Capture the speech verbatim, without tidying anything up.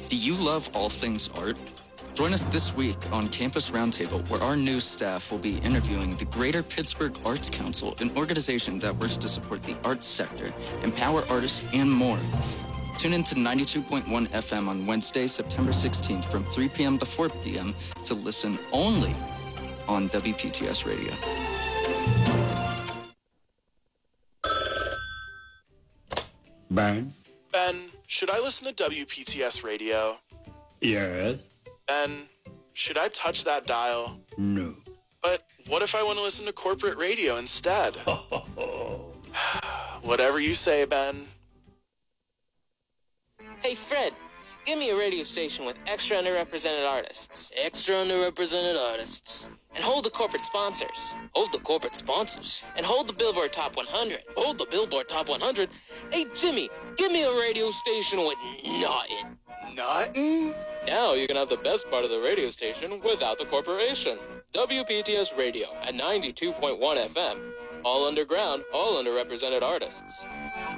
Do you love all things art? Join us this week on Campus Roundtable, where our news staff will be interviewing the Greater Pittsburgh Arts Council, an organization that works to support the arts sector, empower artists, and more. Tune in to ninety-two point one F M on Wednesday, September sixteenth from three p.m. to four p.m. to listen only on W P T S Radio. Ben? Ben, should I listen to W P T S Radio? Yes. Ben, should I touch that dial? No. But what if I want to listen to corporate radio instead? Whatever you say, Ben. Hey, Fred, give me a radio station with extra underrepresented artists. Extra underrepresented artists. And hold the corporate sponsors. Hold the corporate sponsors. And hold the Billboard Top one hundred. Hold the Billboard Top one hundred. Hey, Jimmy, give me a radio station with nothing. Nothing? Now you can have the best part of the radio station without the corporation. W P T S Radio at ninety-two point one F M. All underground, all underrepresented artists.